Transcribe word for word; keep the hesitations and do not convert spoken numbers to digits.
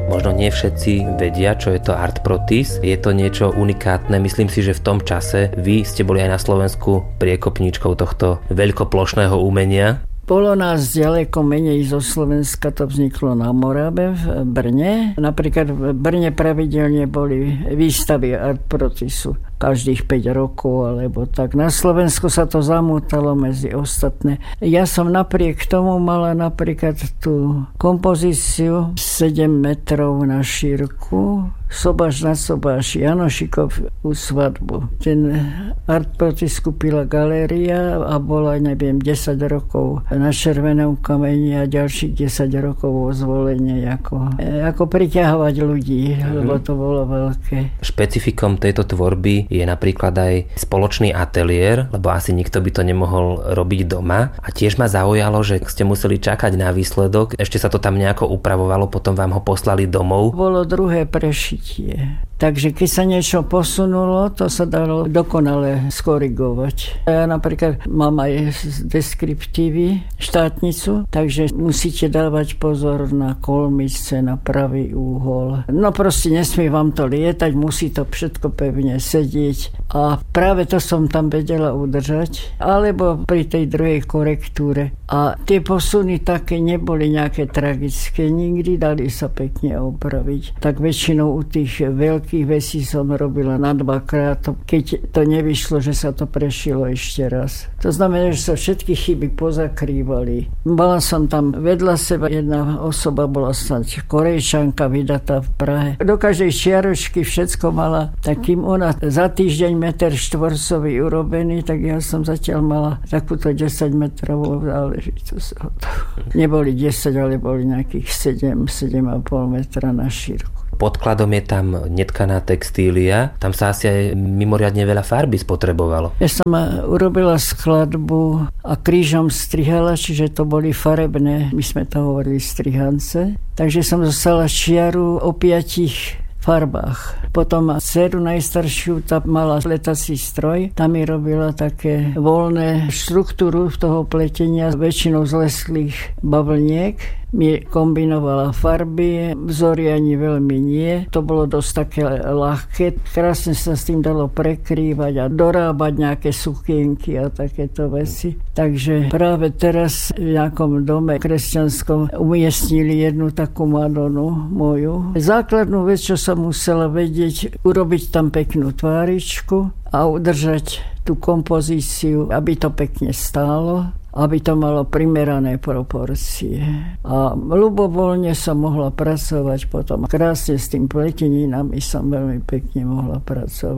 Možno nie všetci vedia, čo je to artprotis. Je to niečo unikátne. Myslím si, že v tom čase vy ste boli aj na Slovensku priekopníčkou tohto veľkoplošného umenia. Bolo nás ďaleko menej zo Slovenska, to vzniklo na Morave, v Brne. Napríklad v Brne pravidelne boli výstavy artprotisu každých päť rokov, alebo tak. Na Slovensku sa to zamútalo medzi ostatné. Ja som napriek tomu mala napríklad tú kompozíciu sedem metrov na šírku, sobáš na sobáš, Janošikov svadbu. Ten artprotis kúpila galéria a bola, neviem, desať rokov na červenom kameni a ďalších desať rokov vo zvolenie, ako, ako priťahovať ľudí, mm-hmm. lebo to bolo veľké. Špecifikom tejto tvorby je napríklad aj spoločný ateliér, lebo asi nikto by to nemohol robiť doma. A tiež ma zaujalo, že ste museli čakať na výsledok. Ešte sa to tam nejako upravovalo, potom vám ho poslali domov. Bolo druhé prešitie. Takže keď sa niečo posunulo, to sa dalo dokonale skorigovať. Ja napríklad mám aj deskriptívy, štátnicu, takže musíte dávať pozor na kolmice, na pravý úhol. No proste nesmie vám to lietať, musí to všetko pevne sedieť. A práve to som tam vedela udržať. Alebo pri tej druhej korektúre. A tie posuny také neboli nejaké tragické nikdy, dali sa pekne opraviť. Tak väčšinou u tých veľkých vecí som robila na dvakrát, keď to nevyšlo, že sa to prešilo ešte raz. To znamená, že sa všetky chyby pozakrývali. Mala som tam vedľa seba jedna osoba, bola snáď Korejčanka, vydatá v Prahe. Do každej čiaročky všetko mala, tak kým ona za týždeň meter štvorcový urobený, tak ja som zatiaľ mala takúto desať metrovú záležitosť. Neboli desať, ale boli nejakých sedem, sedem a pol metra na šírku. Podkladom je tam netkaná textília. Tam sa asi aj mimoriadne veľa farby spotrebovalo. Ja som urobila skladbu a krížom strihala, čiže to boli farebné, my sme to hovorili strihance. Takže som dostala čiaru o piatich farbách. Potom dceru najstaršiu, tá mala letací stroj, tam mi robila také voľné štruktúru toho pletenia, väčšinou z leslých bavlniek. Mi kombinovala farby, vzory ani veľmi nie. To bolo dosť také ľahké. Krásne sa s tým dalo prekrývať a dorábať nejaké sukienky a takéto veci. Takže práve teraz v nejakom dome kresťanskom umiestnili jednu takú Madonu moju. Základnú vec, čo som musela vedieť, urobiť tam peknú tváričku a udržať tú kompozíciu, aby to pekne stálo, aby to malo primerané proporcie. A ľubovoľne som mohla pracovať potom. Krásne s tým pleteninami som veľmi pekne mohla pracovať.